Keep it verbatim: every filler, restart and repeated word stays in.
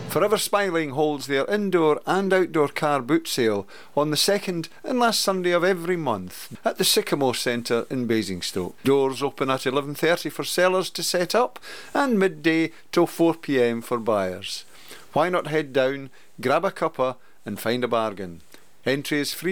Forever Smiling holds their indoor and outdoor car boot sale on the second and last Sunday of every month at the Sycamore Centre in Basingstoke. Doors open at eleven thirty for sellers to set up and midday till four p m for buyers. Why not head down, grab a cuppa and find a bargain? Entry is free.